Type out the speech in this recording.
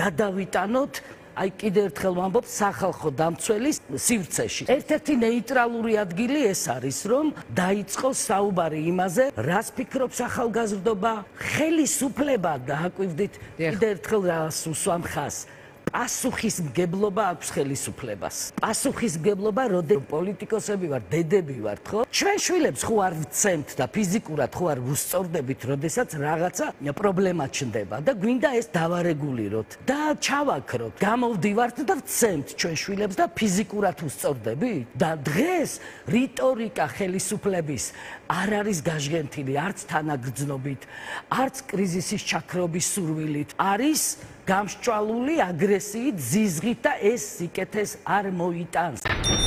გადავიტანოთ აი კიდევ ერთხელ ვამბობ სახალხო დამცველის სივრცეში. ერთ-ერთი ნეიტრალური ადგილი ეს არის, რომ დაიწყოს საუბარი იმაზე, რას ფიქრობს ახალგაზრდობა, ხელისუფლება დააკვირდით კიდევ ერთხელ რას უსვამ ხაზს. პასუხისმგებლობა აქვს ხელისუფლებას. პასუხისმგებლობა, როდის პოლიტიკოსები ვართ, დედები ვართ, ხო? ჩვენ შვილებს ხო არ ვცემთ და ფიზიკურად ხო არ ვუსწორდებით, როდესაც რაღაცა პრობლემა ჩნდება და გვინდა ეს დავარეგულიროთ და ჩავაქროთ. გამოვდივართ და ვცემთ ჩვენ შვილებს და ფიზიკურად ვუსწორდებით? და დღეს რიტორიკა ხელისუფლების არ არის გაჟღენთილი არც თანაგრძნობით, არც კრიზისის ჩაქრობის სურვილით, არის გამსჭვალული აგრესიით, ზიზღით და ეს სიკეთეს არ მოიტანს.